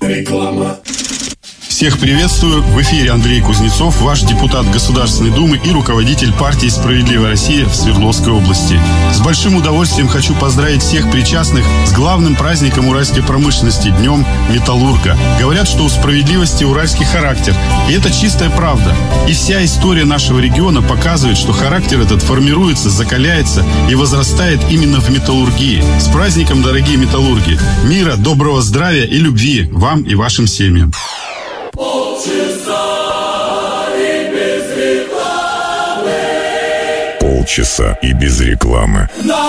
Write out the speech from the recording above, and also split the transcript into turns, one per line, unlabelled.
Реклама.
Всех приветствую. В эфире Андрей Кузнецов, ваш депутат Государственной Думы и руководитель партии «Справедливая Россия» в Свердловской области. С большим удовольствием хочу поздравить всех причастных с главным праздником уральской промышленности – Днем металлурга. Говорят, что у справедливости уральский характер. И это чистая правда. И вся история нашего региона показывает, что характер этот формируется, закаляется и возрастает именно в металлургии. С праздником, дорогие металлурги! Мира, доброго здравия и любви вам и вашим семьям.
Полчаса и без рекламы.